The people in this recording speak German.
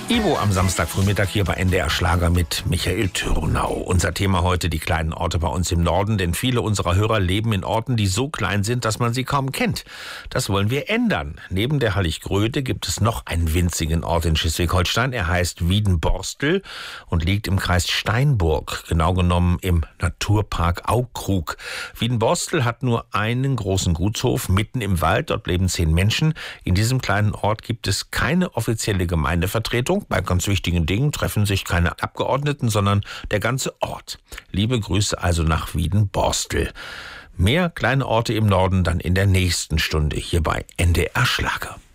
Ivo am Samstagfrühmittag hier bei NDR Schlager mit Michael Türnau. Unser Thema heute: die kleinen Orte bei uns im Norden, denn viele unserer Hörer leben in Orten, die so klein sind, dass man sie kaum kennt. Das wollen wir ändern. Neben der Hallig-Gröde gibt es noch einen winzigen Ort in Schleswig-Holstein. Er heißt Wiedenborstel und liegt im Kreis Steinburg, genau genommen im Naturpark Aukrug. Wiedenborstel hat nur einen großen Gutshof mitten im Wald. Dort leben 10 Menschen. In diesem kleinen Ort gibt es keine offizielle Gemeindevertretung. Bei ganz wichtigen Dingen treffen sich keine Abgeordneten, sondern der ganze Ort. Liebe Grüße also nach Wiedenborstel. Mehr kleine Orte im Norden dann in der nächsten Stunde hier bei NDR Schlager.